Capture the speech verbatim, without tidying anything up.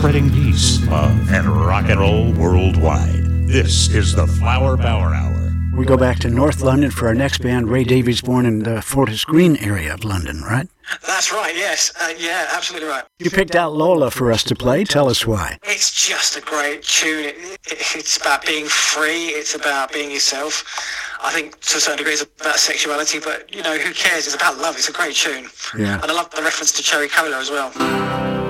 spreading peace, love, and rock and roll worldwide. This is the Flower Power Hour. We go back to North London for our next band. Ray Davies, born in the Fortis Green area of London, right? That's right, yes. Uh, yeah, absolutely right. You picked out Lola for us to play. Tell us why. It's just a great tune. It, it, it's about being free. It's about being yourself. I think to a certain degree it's about sexuality, but, you know, who cares? It's about love. It's a great tune. Yeah. And I love the reference to Cherry Cola as well.